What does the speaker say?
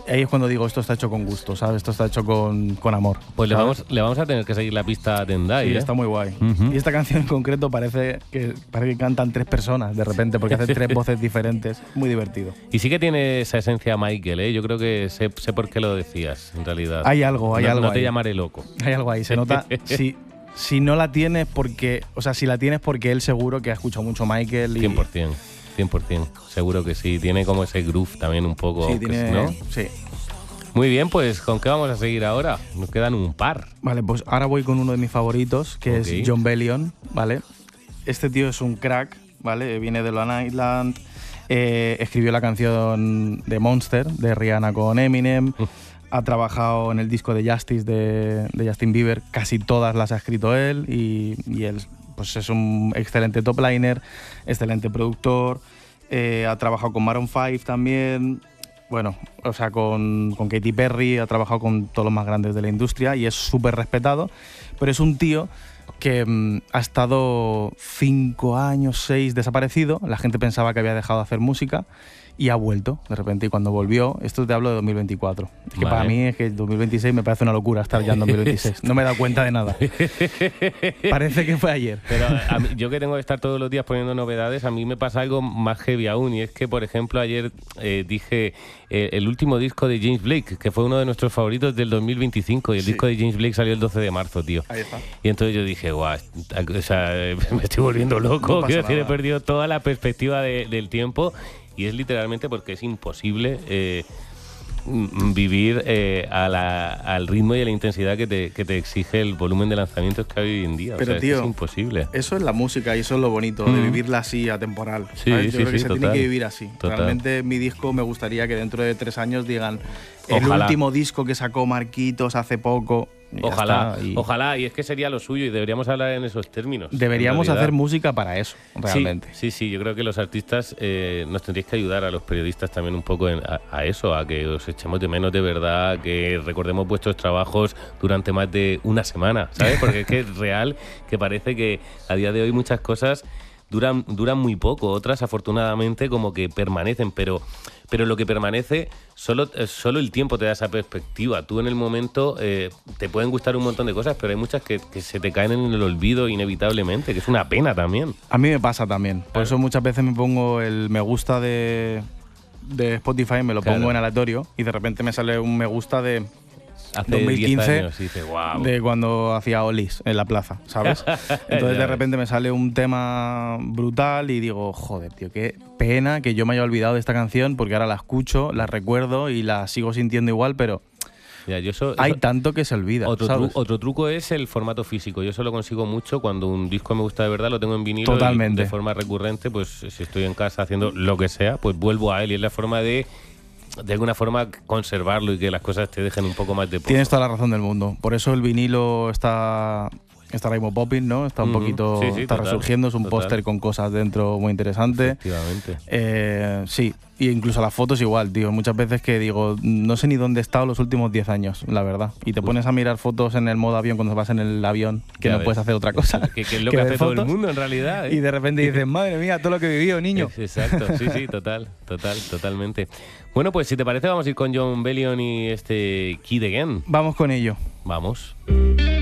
ahí es cuando digo, esto está hecho con gusto, ¿sabes? Esto está hecho con amor. Pues le vamos a tener que seguir la pista a Tendai. Sí, está muy guay. Y esta canción en concreto parece que cantan 3 personas de repente, porque hacen 3 voces diferentes. Muy divertido. Y sí que tiene esa esencia Michael, ¿eh? Yo creo que sé por qué lo decías, en realidad. Hay algo No te ahí. llamaré loco. Hay algo ahí, se nota. Si no la tienes porque... O sea, si la tienes porque él seguro que ha escuchado mucho Michael y... 100%, seguro que sí. Tiene como ese groove también un poco, Sí, tiene... ¿no? Sí. Muy bien, pues ¿con qué vamos a seguir ahora? Nos quedan un par. Vale, pues ahora voy con uno de mis favoritos, que es Jon Bellion, ¿vale? Este tío es un crack, ¿vale? Viene de Long Island, escribió la canción de Monster, de Rihanna con Eminem, ha trabajado en el disco de Justice de Justin Bieber, casi todas las ha escrito él y él pues es un excelente top liner, excelente productor, ha trabajado con Maroon 5 también. Bueno, o sea, con Katy Perry, ha trabajado con todos los más grandes de la industria y es súper respetado, pero es un tío que ha estado 5 años, 6 desaparecido. La gente pensaba que había dejado de hacer música y ha vuelto de repente. Y cuando volvió, esto te hablo de 2024. Es que para mí es que 2026 me parece una locura estar ya en 2026. No me he dado cuenta de nada. Parece que fue ayer. Pero yo que tengo que estar todos los días poniendo novedades, a mí me pasa algo más heavy aún. Y es que, por ejemplo, ayer dije el último disco de James Blake, que fue uno de nuestros favoritos del 2025. Y el disco de James Blake salió el 12 de marzo, tío. Ahí está. Y entonces yo dije, guau, o sea, me estoy volviendo loco. No Quiero decir, nada. he perdido toda la perspectiva del tiempo. Y es literalmente porque es imposible vivir al ritmo y a la intensidad que te exige el volumen de lanzamientos que hay hoy en día. Pero o sea, tío, es imposible. Eso es la música y eso es lo bonito, de vivirla así, atemporal. Sí, ¿sabes? Yo creo que se total. tiene que vivir así. Total. Realmente mi disco me gustaría que dentro de 3 años digan Ojalá. el último disco que sacó Marquitos hace poco. Y ya Ojalá, está, y ojalá, y es que sería lo suyo y deberíamos hablar en esos términos. deberíamos en realidad. hacer música para eso, realmente. Sí, yo creo que los artistas nos tendríais que ayudar a los periodistas también un poco a eso, a que os echemos de menos de verdad, que recordemos vuestros trabajos durante más de una semana, ¿sabes? Porque es que es real que parece que a día de hoy muchas cosas duran muy poco, otras afortunadamente como que permanecen, pero lo que permanece, solo el tiempo te da esa perspectiva. Tú en el momento te pueden gustar un montón de cosas, pero hay muchas que se te caen en el olvido inevitablemente, que es una pena también. A mí me pasa también. Por eso muchas veces me pongo el me gusta de Spotify, me lo pongo en aleatorio y de repente me sale un me gusta de Hace 2015, 10 años, y dices, wow. de cuando hacía Olis en la plaza, ¿sabes? Entonces de repente me sale un tema brutal y digo, joder, tío, qué pena que yo me haya olvidado de esta canción porque ahora la escucho, la recuerdo y la sigo sintiendo igual, pero Mira, hay tanto que se olvida. Otro truco es el formato físico. Yo eso lo consigo mucho cuando un disco me gusta de verdad, lo tengo en vinilo. Totalmente. Y de forma recurrente, pues si estoy en casa haciendo lo que sea, pues vuelvo a él y es la forma de alguna forma conservarlo y que las cosas te dejen un poco más de pozo. Tienes toda la razón del mundo. Por eso el vinilo está ahora mismo popping, ¿no? Está un poquito, está total, resurgiendo. Es un póster con cosas dentro muy interesante. Efectivamente. Sí, y incluso las fotos igual, tío. Muchas veces que digo, no sé ni dónde he estado los últimos 10 años, la verdad. Y te pones a mirar fotos en el modo avión cuando vas en el avión, que no puedes hacer otra cosa. Que es lo que hace todo el mundo en realidad, ¿eh? Y de repente dices, madre mía, todo lo que he vivido, niño. Exacto, sí, totalmente. Bueno, pues si te parece vamos a ir con Jon Bellion y este Kid Again. Vamos con ello. Vamos.